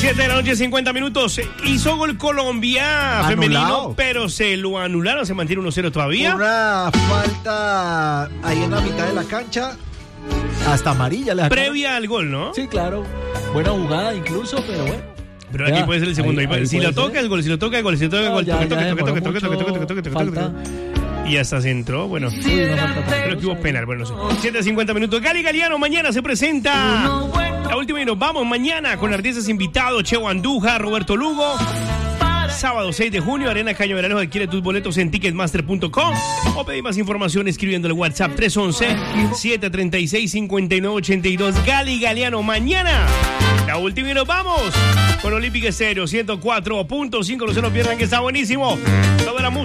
7 de la noche, 50 minutos. Hizo gol Colombia femenino, pero se lo anularon. Se mantiene 1-0 todavía. Una falta ahí en la mitad de la cancha. Hasta amarilla le sacaron. Previa al gol, ¿no? Sí, claro. Buena jugada incluso, pero bueno. Pero aquí puede ser el segundo. Ahí si lo toca, el gol. Si lo toca, el gol. Si lo toca, el gol. Toque. Y hasta se entró. Bueno, creo que hubo penal. Bueno, no sé. 7:50 minutos. Gali Galiano mañana se presenta. La última y nos vamos mañana con artistas invitados. Cheo Andújar, Roberto Lugo. Sábado 6 de junio, Arena Cañaveral. Adquiere tus boletos en ticketmaster.com o pedí más información escribiendo el WhatsApp 311-736-5982. Gali Galiano mañana. La última y nos vamos con Olímpica Estéreo 104.5. No se lo pierdan, que está buenísimo. Toda la música.